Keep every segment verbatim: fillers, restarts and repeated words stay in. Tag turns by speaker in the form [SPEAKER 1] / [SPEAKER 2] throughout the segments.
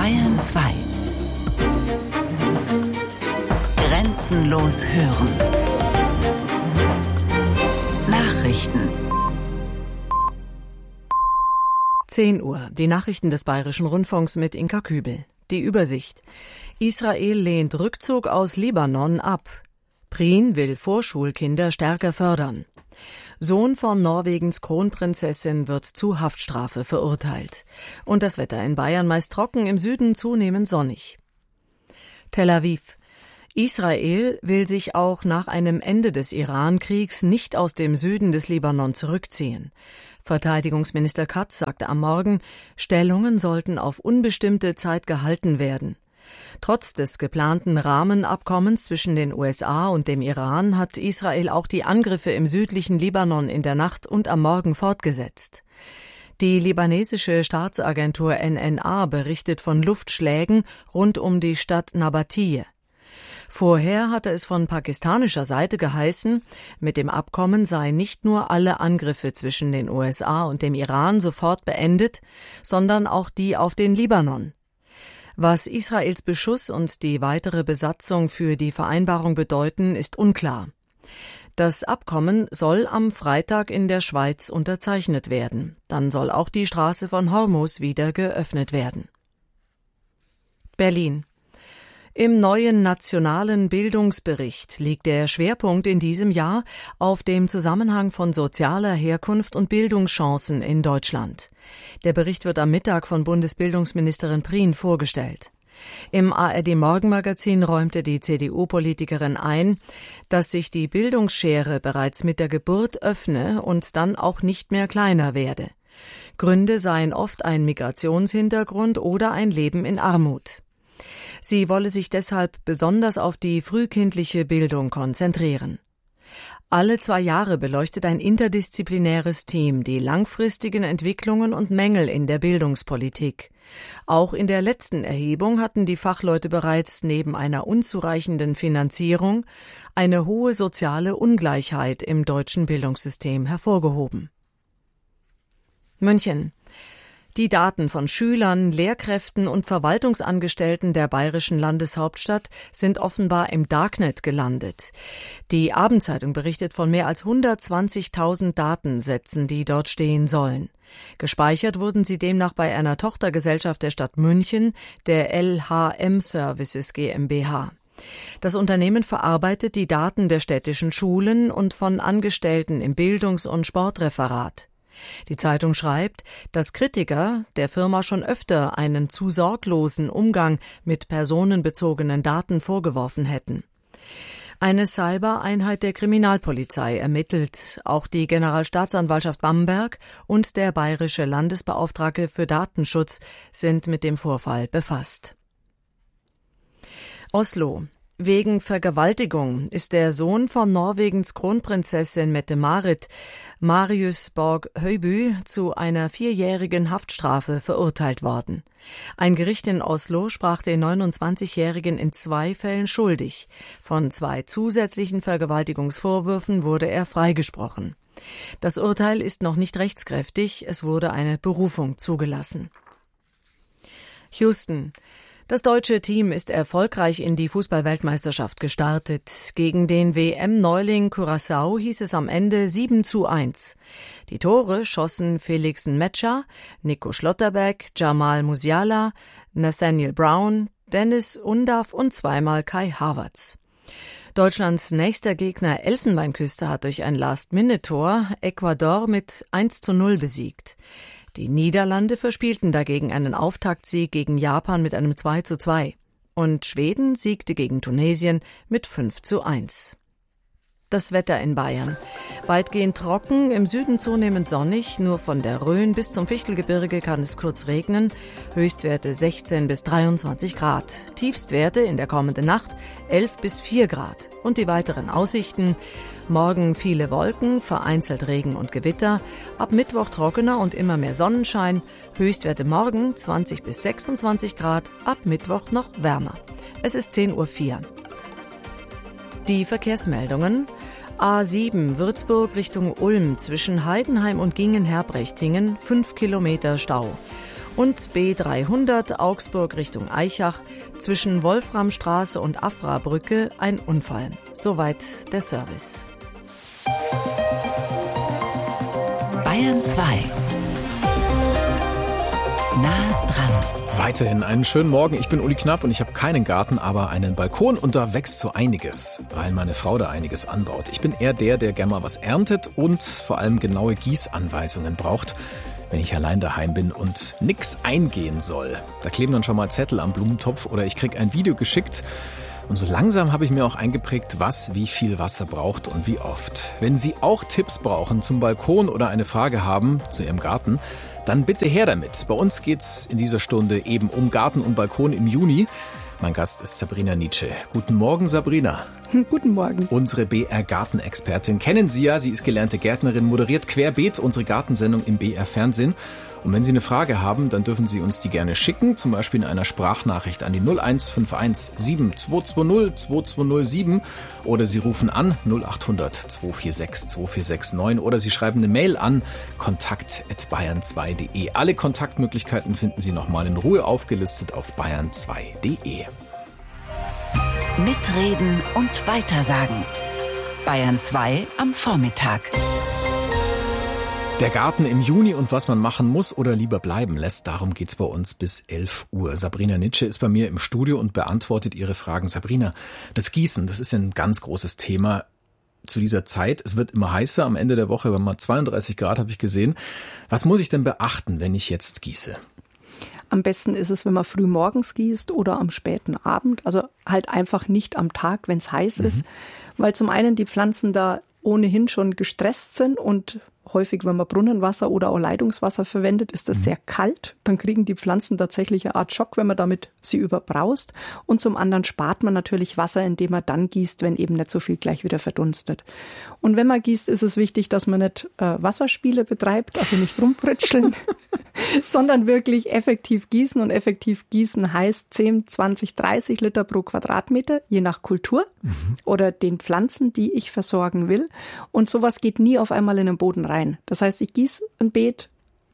[SPEAKER 1] Bayern zwei. Grenzenlos hören. Nachrichten.
[SPEAKER 2] zehn Uhr. Die Nachrichten des Bayerischen Rundfunks mit Inka Kübel. Die Übersicht. Israel lehnt Rückzug aus Libanon ab. Prien will Vorschulkinder stärker fördern. Sohn von Norwegens Kronprinzessin wird zu Haftstrafe verurteilt. Und das Wetter in Bayern meist trocken, im Süden zunehmend sonnig. Tel Aviv. Israel will sich auch nach einem Ende des Iran-Kriegs nicht aus dem Süden des Libanon zurückziehen. Verteidigungsminister Katz sagte am Morgen, Stellungen sollten auf unbestimmte Zeit gehalten werden. Trotz des geplanten Rahmenabkommens zwischen den U S A und dem Iran hat Israel auch die Angriffe im südlichen Libanon in der Nacht und am Morgen fortgesetzt. Die libanesische Staatsagentur N N A berichtet von Luftschlägen rund um die Stadt Nabatiyeh. Vorher hatte es von pakistanischer Seite geheißen, mit dem Abkommen seien nicht nur alle Angriffe zwischen den U S A und dem Iran sofort beendet, sondern auch die auf den Libanon. Was Israels Beschuss und die weitere Besatzung für die Vereinbarung bedeuten, ist unklar. Das Abkommen soll am Freitag in der Schweiz unterzeichnet werden. Dann soll auch die Straße von Hormuz wieder geöffnet werden. Berlin. Im neuen nationalen Bildungsbericht liegt der Schwerpunkt in diesem Jahr auf dem Zusammenhang von sozialer Herkunft und Bildungschancen in Deutschland. Der Bericht wird am Mittag von Bundesbildungsministerin Prien vorgestellt. Im A R D-Morgenmagazin räumte die C D U-Politikerin ein, dass sich die Bildungsschere bereits mit der Geburt öffne und dann auch nicht mehr kleiner werde. Gründe seien oft ein Migrationshintergrund oder ein Leben in Armut. Sie wolle sich deshalb besonders auf die frühkindliche Bildung konzentrieren. Alle zwei Jahre beleuchtet ein interdisziplinäres Team die langfristigen Entwicklungen und Mängel in der Bildungspolitik. Auch in der letzten Erhebung hatten die Fachleute bereits neben einer unzureichenden Finanzierung eine hohe soziale Ungleichheit im deutschen Bildungssystem hervorgehoben. München. Die Daten von Schülern, Lehrkräften und Verwaltungsangestellten der bayerischen Landeshauptstadt sind offenbar im Darknet gelandet. Die Abendzeitung berichtet von mehr als hundertzwanzigtausend Datensätzen, die dort stehen sollen. Gespeichert wurden sie demnach bei einer Tochtergesellschaft der Stadt München, der L H M Services GmbH. Das Unternehmen verarbeitet die Daten der städtischen Schulen und von Angestellten im Bildungs- und Sportreferat. Die Zeitung schreibt, dass Kritiker der Firma schon öfter einen zu sorglosen Umgang mit personenbezogenen Daten vorgeworfen hätten. Eine Cyber-Einheit der Kriminalpolizei ermittelt. Auch die Generalstaatsanwaltschaft Bamberg und der bayerische Landesbeauftragte für Datenschutz sind mit dem Vorfall befasst. Oslo. Wegen Vergewaltigung ist der Sohn von Norwegens Kronprinzessin Mette-Marit, Marius Borg-Høiby, zu einer vierjährigen Haftstrafe verurteilt worden. Ein Gericht in Oslo sprach den neunundzwanzigjährigen in zwei Fällen schuldig. Von zwei zusätzlichen Vergewaltigungsvorwürfen wurde er freigesprochen. Das Urteil ist noch nicht rechtskräftig, es wurde eine Berufung zugelassen. Houston. Das deutsche Team ist erfolgreich in die Fußball-Weltmeisterschaft gestartet. Gegen den W M-Neuling Curaçao hieß es am Ende sieben zu eins. Die Tore schossen Felix Nmecha, Nico Schlotterbeck, Jamal Musiala, Nathaniel Brown, Dennis Undav und zweimal Kai Havertz. Deutschlands nächster Gegner Elfenbeinküste hat durch ein Last-Minute-Tor Ecuador mit eins zu null besiegt. Die Niederlande verspielten dagegen einen Auftaktsieg gegen Japan mit einem zwei zu zwei. Und Schweden siegte gegen Tunesien mit fünf zu eins. Das Wetter in Bayern. Weitgehend trocken, im Süden zunehmend sonnig, nur von der Rhön bis zum Fichtelgebirge kann es kurz regnen. Höchstwerte sechzehn bis dreiundzwanzig Grad. Tiefstwerte in der kommenden Nacht elf bis vier Grad. Und die weiteren Aussichten: Morgen viele Wolken, vereinzelt Regen und Gewitter. Ab Mittwoch trockener und immer mehr Sonnenschein. Höchstwerte morgen zwanzig bis sechsundzwanzig Grad, ab Mittwoch noch wärmer. Es ist zehn Uhr vier. Die Verkehrsmeldungen. A sieben Würzburg Richtung Ulm zwischen Heidenheim und Gingen-Herbrechtingen fünf Kilometer Stau. Und B dreihundert Augsburg Richtung Aichach zwischen Wolframstraße und Afrabrücke ein Unfall. Soweit der Service.
[SPEAKER 1] Bayern zwei. Nah dran.
[SPEAKER 3] Weiterhin einen schönen Morgen. Ich bin Uli Knapp und ich habe keinen Garten, aber einen Balkon und da wächst so einiges, weil meine Frau da einiges anbaut. Ich bin eher der, der gerne mal was erntet und vor allem genaue Gießanweisungen braucht, wenn ich allein daheim bin und nix eingehen soll. Da kleben dann schon mal Zettel am Blumentopf oder ich krieg ein Video geschickt. Und so langsam habe ich mir auch eingeprägt, was wie viel Wasser braucht und wie oft. Wenn Sie auch Tipps brauchen zum Balkon oder eine Frage haben zu Ihrem Garten, dann bitte her damit. Bei uns geht's in dieser Stunde eben um Garten und Balkon im Juni. Mein Gast ist Sabrina Nitsche. Guten Morgen, Sabrina.
[SPEAKER 4] Guten Morgen.
[SPEAKER 3] Unsere B R-Gartenexpertin kennen Sie ja. Sie ist gelernte Gärtnerin, moderiert querbeet unsere Gartensendung im B R-Fernsehen. Und wenn Sie eine Frage haben, dann dürfen Sie uns die gerne schicken, zum Beispiel in einer Sprachnachricht an die null eins fünf eins sieben zwei zwei null zwei zwei null sieben oder Sie rufen an null acht hundert zwei vier sechs zwei vier sechs neun oder Sie schreiben eine Mail an kontakt at bayern zwei punkt de. Alle Kontaktmöglichkeiten finden Sie nochmal in Ruhe aufgelistet auf bayern zwei punkt de.
[SPEAKER 1] Mitreden und weitersagen. Bayern zwei am Vormittag.
[SPEAKER 3] Der Garten im Juni und was man machen muss oder lieber bleiben lässt, darum geht's bei uns bis elf Uhr. Sabrina Nitsche ist bei mir im Studio und beantwortet Ihre Fragen. Sabrina, das Gießen, das ist ja ein ganz großes Thema zu dieser Zeit. Es wird immer heißer, am Ende der Woche, wenn mal zweiunddreißig Grad, habe ich gesehen. Was muss ich denn beachten, wenn ich jetzt gieße?
[SPEAKER 4] Am besten ist es, wenn man früh morgens gießt oder am späten Abend. Also halt einfach nicht am Tag, wenn es heiß mhm. ist. Weil zum einen die Pflanzen da ohnehin schon gestresst sind und häufig, wenn man Brunnenwasser oder auch Leitungswasser verwendet, ist das mhm. sehr kalt. Dann kriegen die Pflanzen tatsächlich eine Art Schock, wenn man damit sie überbraust. Und zum anderen spart man natürlich Wasser, indem man dann gießt, wenn eben nicht so viel gleich wieder verdunstet. Und wenn man gießt, ist es wichtig, dass man nicht äh, Wasserspiele betreibt, also nicht rumpritscheln, sondern wirklich effektiv gießen. Und effektiv gießen heißt zehn, zwanzig, dreißig Liter pro Quadratmeter, je nach Kultur mhm. oder den Pflanzen, die ich versorgen will. Und sowas geht nie auf einmal in den Boden rein. Das heißt, ich gieße ein Beet,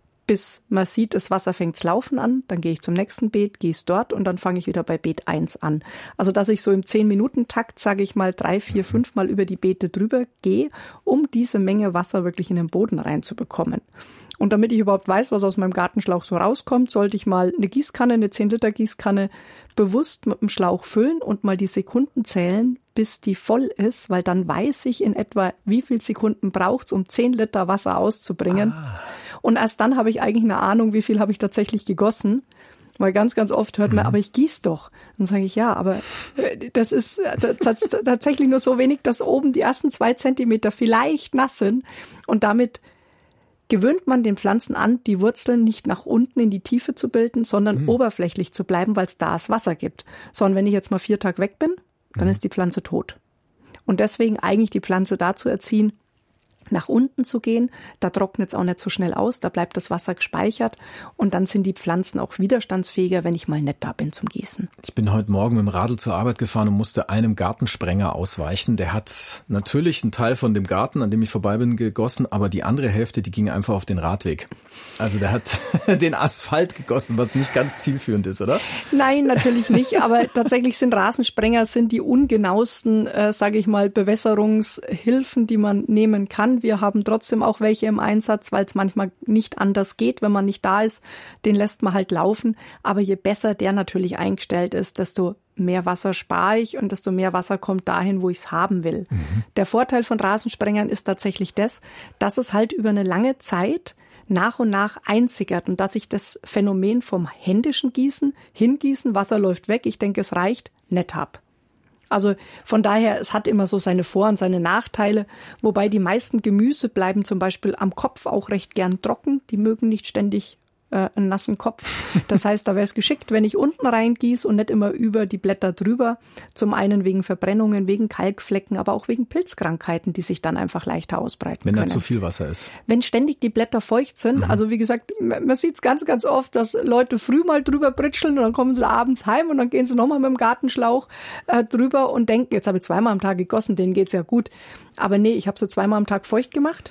[SPEAKER 4] bis man sieht, das Wasser fängt zu laufen an. Dann gehe ich zum nächsten Beet, gieße dort und dann fange ich wieder bei Beet eins an. Also, dass ich so im zehn-Minuten-Takt, sage ich mal, drei, vier, fünf Mal über die Beete drüber gehe, um diese Menge Wasser wirklich in den Boden reinzubekommen. Und damit ich überhaupt weiß, was aus meinem Gartenschlauch so rauskommt, sollte ich mal eine Gießkanne, eine zehn Liter Gießkanne bewusst mit dem Schlauch füllen und mal die Sekunden zählen, bis die voll ist, weil dann weiß ich in etwa, wie viel Sekunden braucht es, um zehn Liter Wasser auszubringen. Ah. Und erst dann habe ich eigentlich eine Ahnung, wie viel habe ich tatsächlich gegossen. Weil ganz, ganz oft hört man, mhm. aber ich gieße doch. Dann sage ich, ja, aber das ist tatsächlich nur so wenig, dass oben die ersten zwei Zentimeter vielleicht nass sind. Und damit gewöhnt man den Pflanzen an, die Wurzeln nicht nach unten in die Tiefe zu bilden, sondern mhm. oberflächlich zu bleiben, weil es da das Wasser gibt. Sondern wenn ich jetzt mal vier Tage weg bin, dann mhm. ist die Pflanze tot. Und deswegen eigentlich die Pflanze dazu erziehen, nach unten zu gehen. Da trocknet es auch nicht so schnell aus, da bleibt das Wasser gespeichert und dann sind die Pflanzen auch widerstandsfähiger, wenn ich mal nicht da bin zum Gießen.
[SPEAKER 3] Ich bin heute Morgen mit dem Radl zur Arbeit gefahren und musste einem Gartensprenger ausweichen. Der hat natürlich einen Teil von dem Garten, an dem ich vorbei bin, gegossen, aber die andere Hälfte, die ging einfach auf den Radweg. Also der hat den Asphalt gegossen, was nicht ganz zielführend ist, oder?
[SPEAKER 4] Nein, natürlich nicht, aber tatsächlich sind Rasensprenger sind die ungenauesten, äh, sage ich mal, Bewässerungshilfen, die man nehmen kann. Wir haben trotzdem auch welche im Einsatz, weil es manchmal nicht anders geht, wenn man nicht da ist. Den lässt man halt laufen. Aber je besser der natürlich eingestellt ist, desto mehr Wasser spare ich und desto mehr Wasser kommt dahin, wo ich es haben will. Mhm. Der Vorteil von Rasensprengern ist tatsächlich das, dass es halt über eine lange Zeit nach und nach einsickert und dass ich das Phänomen vom händischen Gießen, hingießen, Wasser läuft weg, ich denke, es reicht, nicht habe. Also von daher, es hat immer so seine Vor- und seine Nachteile, wobei die meisten Gemüse bleiben zum Beispiel am Kopf auch recht gern trocken. Die mögen nicht ständig äh, einen nassen Kopf. Das heißt, da wäre es geschickt, wenn ich unten reingieße und nicht immer über die Blätter drüber. Zum einen wegen Verbrennungen, wegen Kalkflecken, aber auch wegen Pilzkrankheiten, die sich dann einfach leichter ausbreiten
[SPEAKER 3] wenn
[SPEAKER 4] können.
[SPEAKER 3] Wenn da zu viel Wasser ist.
[SPEAKER 4] Wenn ständig die Blätter feucht sind. Mhm. Also wie gesagt, man sieht es ganz, ganz oft, dass Leute früh mal drüber pritscheln und dann kommen sie abends heim und dann gehen sie nochmal mit dem Gartenschlauch äh, drüber und denken, jetzt habe ich zweimal am Tag gegossen, denen geht's ja gut. Aber nee, ich habe sie zweimal am Tag feucht gemacht,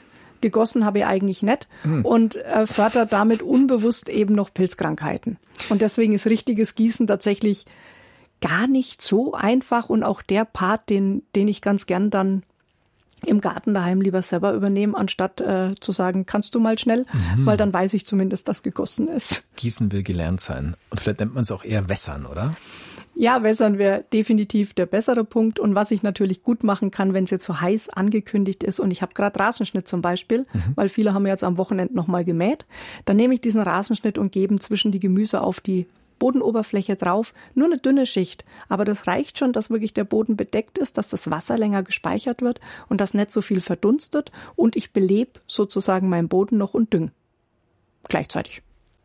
[SPEAKER 4] gegossen habe ich eigentlich nicht hm. und äh, fördert damit unbewusst eben noch Pilzkrankheiten. Und deswegen ist richtiges Gießen tatsächlich gar nicht so einfach und auch der Part, den, den ich ganz gern dann im Garten daheim lieber selber übernehmen, anstatt äh, zu sagen, kannst du mal schnell, mhm. weil dann weiß ich zumindest, dass gegossen ist.
[SPEAKER 3] Gießen will gelernt sein. Und vielleicht nennt man es auch eher wässern, oder?
[SPEAKER 4] Ja, wässern wäre definitiv der bessere Punkt. Und was ich natürlich gut machen kann, wenn es jetzt so heiß angekündigt ist und ich habe gerade Rasenschnitt zum Beispiel, mhm. weil viele haben jetzt am Wochenende nochmal gemäht, dann nehme ich diesen Rasenschnitt und gebe zwischen die Gemüse auf die Bodenoberfläche drauf, nur eine dünne Schicht. Aber das reicht schon, dass wirklich der Boden bedeckt ist, dass das Wasser länger gespeichert wird und dass nicht so viel verdunstet und ich belebe sozusagen meinen Boden noch und dünge. Gleichzeitig.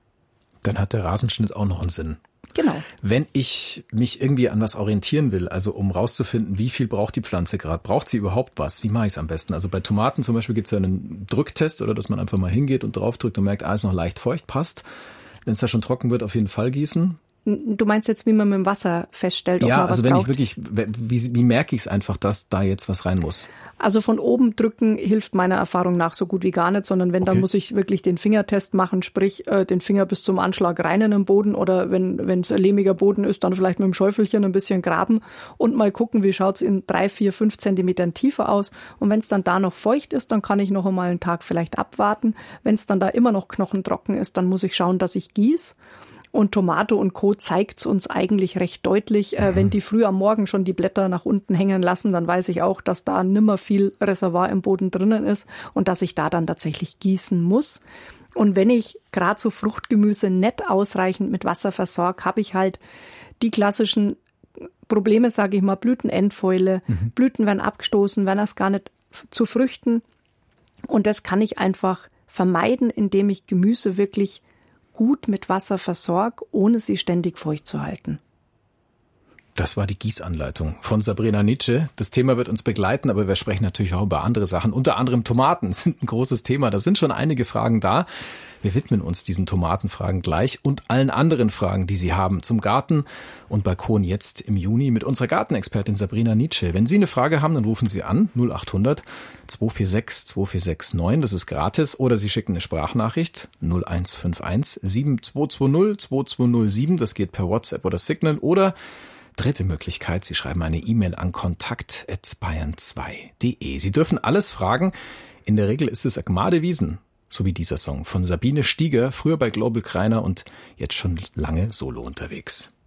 [SPEAKER 3] Dann hat der Rasenschnitt auch noch einen Sinn.
[SPEAKER 4] Genau.
[SPEAKER 3] Wenn ich mich irgendwie an was orientieren will, also um rauszufinden, wie viel braucht die Pflanze gerade, braucht sie überhaupt was, wie mache ich es am besten? Also bei Tomaten zum Beispiel gibt es ja einen Drücktest oder dass man einfach mal hingeht und draufdrückt und merkt, ah, ist noch leicht feucht, passt. Wenn es da schon trocken wird, auf jeden Fall gießen.
[SPEAKER 4] Du meinst jetzt, wie man mit dem Wasser feststellt, ob
[SPEAKER 3] ja,
[SPEAKER 4] man was
[SPEAKER 3] also wenn
[SPEAKER 4] braucht?
[SPEAKER 3] ich wirklich, wie, wie merke ich es einfach, dass da jetzt was rein muss?
[SPEAKER 4] Also von oben drücken hilft meiner Erfahrung nach so gut wie gar nicht, sondern wenn, okay. dann muss ich wirklich den Fingertest machen, sprich äh, den Finger bis zum Anschlag rein in den Boden oder wenn wenn es ein lehmiger Boden ist, dann vielleicht mit dem Schäufelchen ein bisschen graben und mal gucken, wie schaut's in drei, vier, fünf Zentimetern Tiefe aus. Und wenn es dann da noch feucht ist, dann kann ich noch einmal einen Tag vielleicht abwarten. Wenn es dann da immer noch knochentrocken ist, dann muss ich schauen, dass ich gieße. Und Tomate und Co. zeigt's uns eigentlich recht deutlich. Äh, wenn die früh am Morgen schon die Blätter nach unten hängen lassen, dann weiß ich auch, dass da nimmer viel Reservoir im Boden drinnen ist und dass ich da dann tatsächlich gießen muss. Und wenn ich gerade so Fruchtgemüse nicht ausreichend mit Wasser versorge, habe ich halt die klassischen Probleme, sage ich mal, Blütenendfäule. Mhm. Blüten werden abgestoßen, werden erst gar nicht zu Früchten. Und das kann ich einfach vermeiden, indem ich Gemüse wirklich gut mit Wasser versorge, ohne sie ständig feucht zu halten.
[SPEAKER 3] Das war die Gießanleitung von Sabrina Nitsche. Das Thema wird uns begleiten, aber wir sprechen natürlich auch über andere Sachen. Unter anderem Tomaten sind ein großes Thema. Da sind schon einige Fragen da. Wir widmen uns diesen Tomatenfragen gleich und allen anderen Fragen, die Sie haben zum Garten und Balkon jetzt im Juni mit unserer Gartenexpertin Sabrina Nitsche. Wenn Sie eine Frage haben, dann rufen Sie an null acht hundert zwei vier sechs zwei vier sechs neun. Das ist gratis. Oder Sie schicken eine Sprachnachricht null eins fünf eins sieben zwei zwei null zwei zwei null sieben. Das geht per WhatsApp oder Signal. Oder dritte Möglichkeit, Sie schreiben eine E-Mail an kontakt at bayern zwei punkt de. Sie dürfen alles fragen. In der Regel ist es Agmade Wiesen, so wie dieser Song von Sabine Stieger, früher bei Global Kreiner und jetzt schon lange solo unterwegs.